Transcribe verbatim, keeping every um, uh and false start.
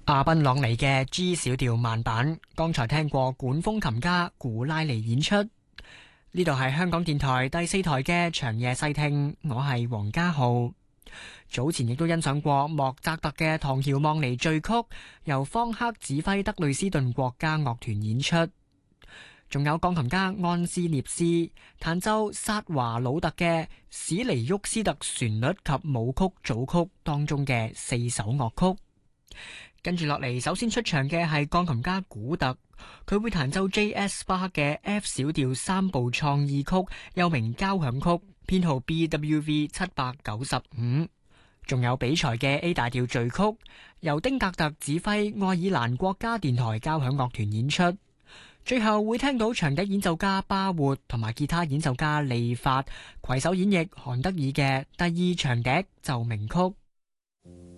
阿賓朗尼嘅 G 小調慢板，剛才聽過管風琴家古拉尼演出。呢度係香港電台第四台嘅長夜細聽，我係黃家浩。早前亦都欣賞過莫扎特嘅《唐喬望尼序曲》，由方克指揮德累斯頓國家樂團演出。仲有鋼琴家安斯涅斯彈奏薩華魯特嘅史尼沃斯特旋律及舞曲組曲當中嘅四首樂曲。跟住落嚟，首先出場嘅係鋼琴家古特，佢會彈奏 J S 巴克嘅 F 小調三部創意曲，又名交響曲，編號 B W V 七百九十五。仲有比賽嘅 A 大調序曲，由丁格特指揮愛爾蘭國家電台交響樂團演出。最後會聽到長笛演奏家巴活同埋吉他演奏家利法攜手演繹韓德爾嘅第二長笛奏鳴曲。